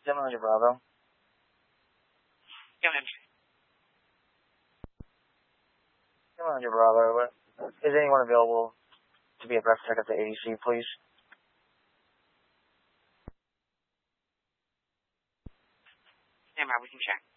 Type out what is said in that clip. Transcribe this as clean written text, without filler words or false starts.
700 Bravo. 700 Bravo. Is anyone available to be a breath check at the ADC, please? Stand by, we can check.